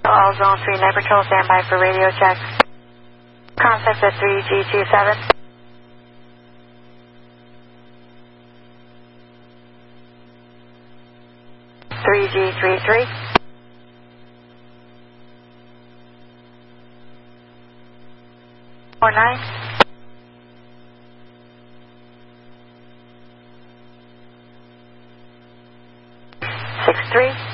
All Zone 3 Night Patrol, stand by for radio check. Contact at 3G27. Three G33. Four 9. 6-3.